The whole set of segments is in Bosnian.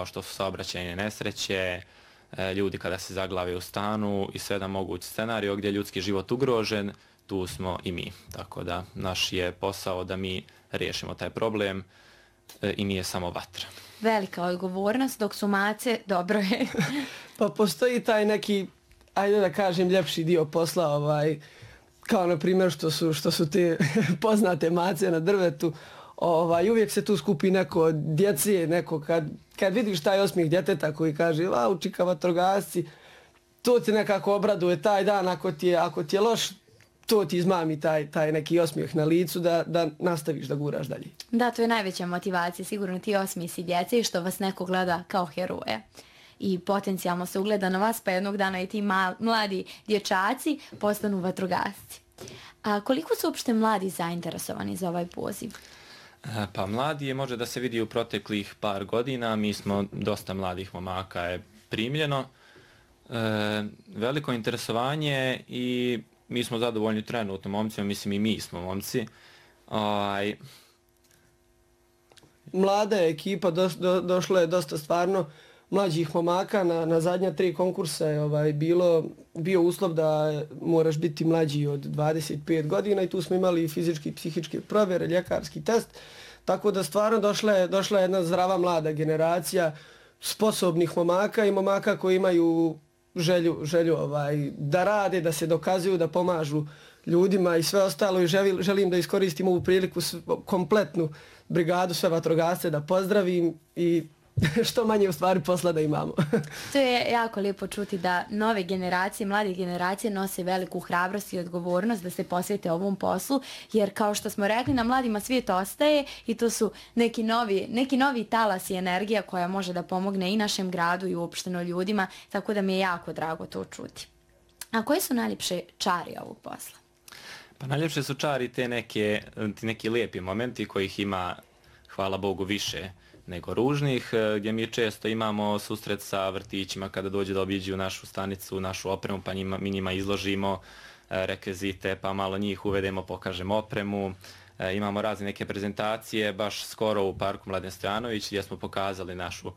kao što su saobraćajne nesreće, ljudi kada se zaglave u stanu i sve da mogući scenario gdje je ljudski život ugrožen, tu smo i mi. Tako da naš je posao da mi riješimo taj problem i nije samo vatra. Velika odgovornost, dok su mace, dobro je. Pa postoji taj neki, ajde da kažem, ljepši dio posla, kao na primjer što su te poznate mace na drvetu. Uvijek se tu skupi neko djece, neko kad vidiš taj osmijeh djeteta koji kaže čika vatrogasci, to ti nekako obraduje taj dan, ako ti je loš, to ti izmami taj neki osmijeh na licu da nastaviš da guraš dalje. Da, to je najveća motivacija, sigurno ti osmijesi djece i što vas neko gleda kao heroje. I potencijalno se ugleda na vas, pa jednog dana i ti mladi dječaci postanu vatrogasci. A koliko su uopšte mladi zainteresovani za ovaj poziv? Pa mladi je može da se vidi u proteklih par godina, mi smo dosta mladih momaka je primljeno, veliko interesovanje i mi smo zadovoljni trenutno momcima, mislim i mi smo momci. Mlada je ekipa, došlo je dosta stvarno mlađih momaka, na zadnja 3 konkursa je bio uslov da moraš biti mlađi od 25 godina i tu smo imali fizički i psihičke provjere, ljekarski test, tako da stvarno došla je jedna zdrava mlada generacija sposobnih momaka i momaka koji imaju želju da rade, da se dokazuju, da pomažu ljudima i sve ostalo i želim da iskoristim ovu priliku kompletnu brigadu, sve vatrogasce da pozdravim i što manje u stvari posla da imamo. To je jako lijepo čuti da nove generacije, mlade generacije nose veliku hrabrost i odgovornost da se posvete ovom poslu, jer kao što smo rekli, na mladima svijet ostaje i to su neki novi talas i energija koja može da pomogne i našem gradu i uopšteno ljudima, tako da mi je jako drago to čuti. A koje su najljepše čari ovog posla? Pa najljepše su čari ti neki lijepi momenti kojih ima, hvala Bogu, više nego ružnih, gdje mi često imamo susret sa vrtićima kada dođe da obiđu našu stanicu, našu opremu, pa mi njima izložimo rekvizite, pa malo njih uvedemo, pokažemo opremu. Imamo razne neke prezentacije, baš skoro u parku Mladen Stojanović, gdje smo pokazali našu,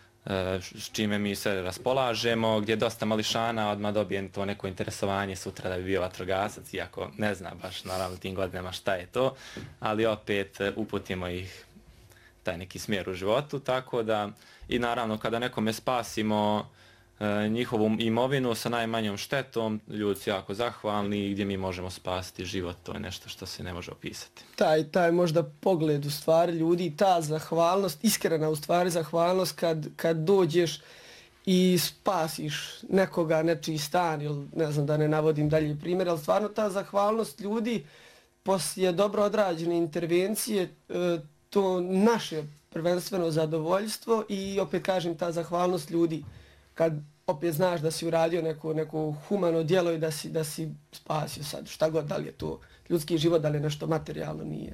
s čime mi sve raspolažemo, gdje dosta mališana odmah dobijem to neko interesovanje sutra da bi bio vatrogasac, iako ne zna baš naravno tim godinama šta je to, ali opet uputimo ih taj neki smjer u životu, tako da i naravno kada nekome spasimo njihovu imovinu sa najmanjom štetom, ljudi su jako zahvalni i gdje mi možemo spasiti život, to je nešto što se ne može opisati. Taj možda pogled u stvari ljudi, ta zahvalnost, iskrena u stvari zahvalnost kad dođeš i spasiš nekoga, nečiji stan ili ne znam da ne navodim dalje primjer, ali stvarno ta zahvalnost ljudi poslije dobro odrađene intervencije, to naše prvenstveno zadovoljstvo i opet kažem ta zahvalnost ljudi kad opet znaš da si uradio neko humano djelo i da si spasio sad šta god, da li je to ljudski život, da li je nešto materijalno, nije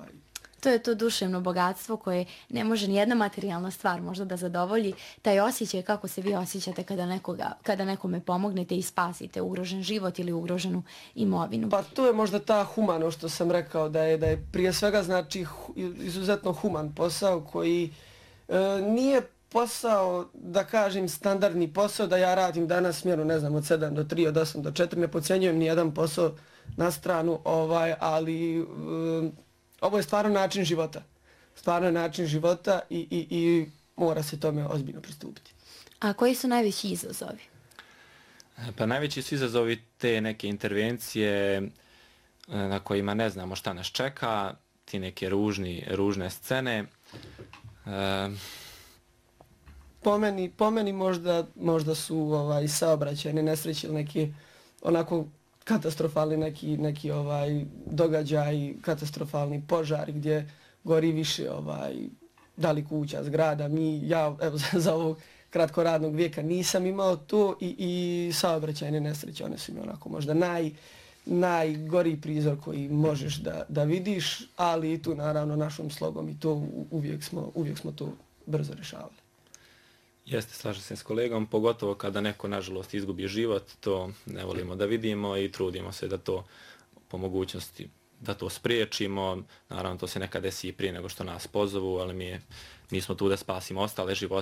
To je to duševno bogatstvo koje ne može ni jedna materijalna stvar možda da zadovolji. Taj osjećaj kako se vi osjećate kada nekome pomognete i spasite ugrožen život ili ugroženu imovinu. Pa to je možda ta humano što sam rekao da je prije svega znači izuzetno human posao koji nije posao, da kažem, standardni posao da ja radim danas smjeru, ne znam, od 7 do 3, od 8 do 4, ne podcjenjujem ni jedan posao na stranu, ali ovo je stvarno način života. Stvarno je način života i mora se tome ozbiljno pristupiti. A koji su najveći izazovi? Pa najveći su izazovi te neke intervencije na kojima ne znamo šta nas čeka, ti neke ružne scene. Po meni možda su saobraćajne nesreće ili neki onako katastrofalni neki događaj, katastrofalni požar gdje gori više da li kuća, zgrada. Ja za ovog kratko radnog vijeka nisam imao to i saobraćajne nesreće, one su mi onako možda najgoriji prizor koji možeš da vidiš, ali i tu naravno našom slogom i to uvijek smo to brzo rješavali. Jeste, slažem se s kolegom, pogotovo kada neko nažalost izgubi život, to ne volimo da vidimo i trudimo se da to po mogućnosti da to spriječimo. Naravno to se nekad desi i prije nego što nas pozovu, ali mi smo tu da spasimo ostale živote.